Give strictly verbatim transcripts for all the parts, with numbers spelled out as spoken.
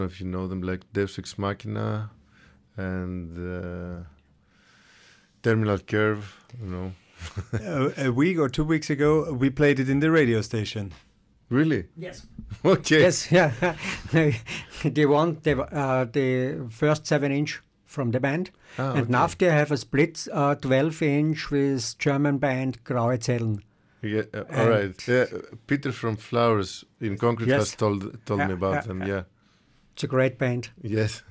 if you know them, like Deus Ex Machina and uh, Terminal Curve, you know. uh, a week or two weeks ago, we played it in the radio station. Really? Yes. Okay. Yes, yeah. They won the, uh, the first seven inch from the band. Ah, and okay. now they have a split uh, twelve inch with German band Graue Zellen. Yeah, uh, all right. Yeah, Peter from Flowers in Concrete Yes. has told told Yeah, me about yeah, them. yeah. Yeah. It's a great band. Yes.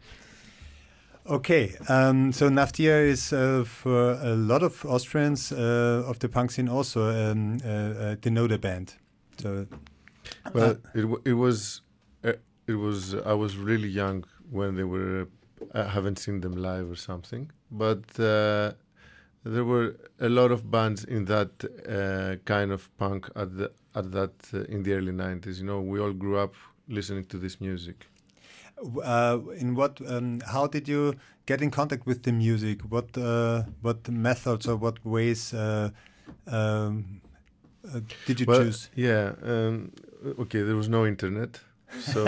Okay, um, so Naftia is uh, for a lot of Austrians uh, of the punk scene also um, uh, uh, they know the band. So, Well, uh, it w- it was uh, it was I was really young when they were. I haven't seen them live or something, but uh, there were a lot of bands in that uh, kind of punk at the at that uh, in the early nineties. You know, we all grew up listening to this music. uh, in what? Um, how did you get in contact with the music? What uh, what methods or what ways uh, um, uh, did you Well, choose? yeah. Um, okay, there was no internet, so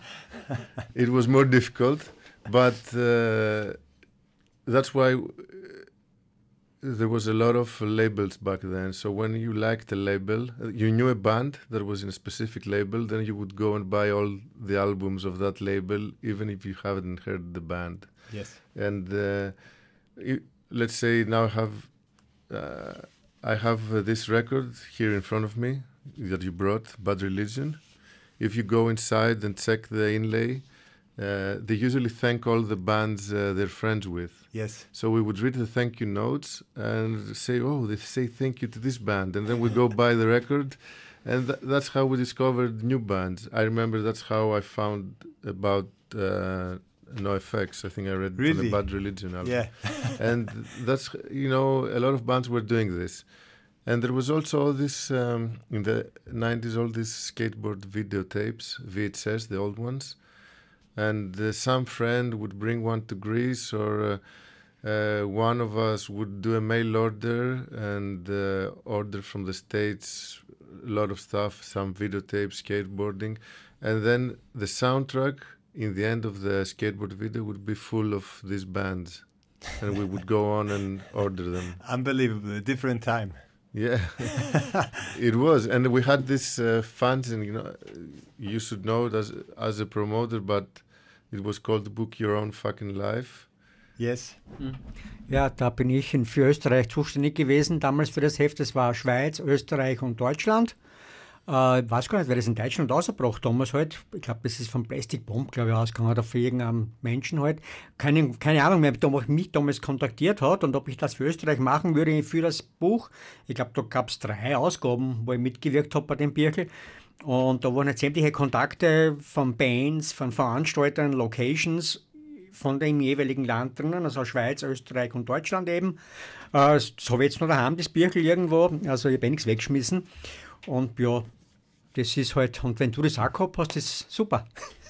it was more difficult. But uh, that's why uh, there was a lot of labels back then. So when you liked a label, uh, you knew a band that was in a specific label, then you would go and buy all the albums of that label, even if you haven't heard the band. Yes. And uh, you, let's say now I have uh, I have uh, this record here in front of me that you brought, Bad Religion. If you go inside and check the inlay, uh, they usually thank all the bands uh, they're friends with. Yes. So we would read the thank you notes and say, oh, they say thank you to this band. And then we go buy the record. And th- that's how we discovered new bands. I remember that's how I found about uh, NoFX. I think I read Really? on the Bad Religion album. Yeah. And that's, you know, a lot of bands were doing this. And there was also all this, um, in the nineties, all these skateboard videotapes, V H S, the old ones. And uh, some friend would bring one to Greece, or uh, uh, one of us would do a mail order and uh, order from the States a lot of stuff, some videotapes, skateboarding. And then the soundtrack in the end of the skateboard video would be full of these bands. And we would go on and order them. Unbelievable. A different time. Yeah, it was. And we had this uh, fanzine, you know, you should know it as, as a promoter, but it was called Book Your Own Fucking Life. Yes. Ja, da bin ich in, für Österreich zuständig gewesen, damals für das Heft. Das war Schweiz, Österreich und Deutschland. Äh, ich weiß gar nicht, wer das in Deutschland rausgebracht damals halt. Ich glaube, das ist von Plastic Bomb, glaube ich, ausgegangen, oder für irgendeinen Menschen halt. Keine, keine Ahnung, wer mich damals kontaktiert hat und ob ich das für Österreich machen würde für das Buch. Ich glaube, da gab es drei Ausgaben, wo ich mitgewirkt habe bei dem Birkel. Und da waren jetzt sämtliche Kontakte von Bands, von Veranstaltern, Locations von dem jeweiligen Land drinnen, also Schweiz, Österreich und Deutschland eben. Äh, das habe ich jetzt noch daheim, das Birkel irgendwo. Also ich habe nichts weggeschmissen. Und ja, das ist halt, und wenn du das auch gehabt hast, ist super.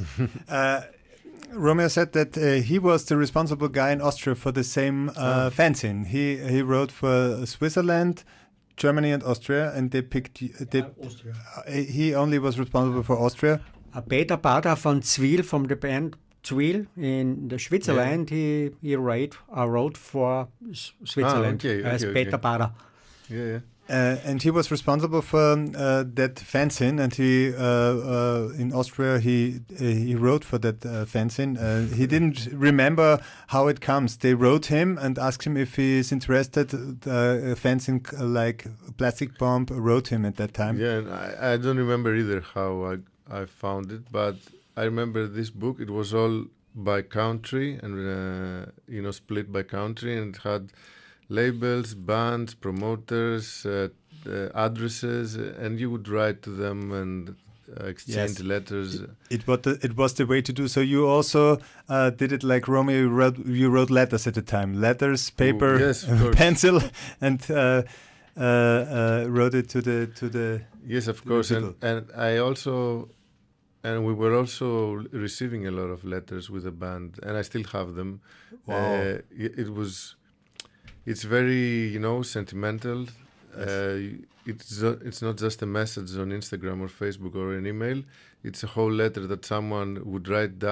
Uh, Romeo said that uh, he was the responsible guy in Austria for the same uh, Oh. fanzine. He he wrote for Switzerland, Germany, and Austria, and they picked. They, Austria. uh, he only was responsible for Austria. Uh, Peter Bader von Zwil, from the band Zwil in the Switzerland, he, he wrote, uh, wrote for S- Switzerland Ah, okay, as okay, Peter okay. Bader. Yeah, yeah. Uh, and he was responsible for uh, that fanzine, and he uh, uh, in Austria he uh, he wrote for that uh, fanzine. Uh, he didn't remember how it comes. They wrote him and asked him if he is interested. The uh, fanzine uh, like Plastic Bomb wrote him at that time. Yeah, and I, I don't remember either how I, I found it, but I remember this book. It was all by country and, uh, you know, split by country, and it had labels, bands, promoters, uh, uh, addresses, and you would write to them and uh, exchange Yes. letters. It was the, it was the way to do. So you also uh, did it like Romeo. You wrote, you wrote letters at the time, letters, paper, yes, of course. pencil, and uh, uh, uh, wrote it to the to the. Yes, of the course, and, people. and I also, and we were also receiving a lot of letters with the band, and I still have them. Wow. Uh, it, it was, it's very, you know, sentimental. Yes. Uh, it's uh, it's not just a message on Instagram or Facebook or an email. It's a whole letter that someone would write down.